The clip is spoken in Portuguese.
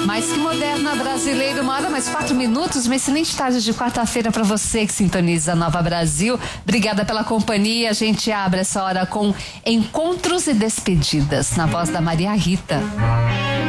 Mais que moderna, brasileiro, 1h mais 4. Uma excelente tarde de quarta-feira para você que sintoniza a Nova Brasil. Obrigada pela companhia. A gente abre essa hora com Encontros e Despedidas, na voz da Maria Rita.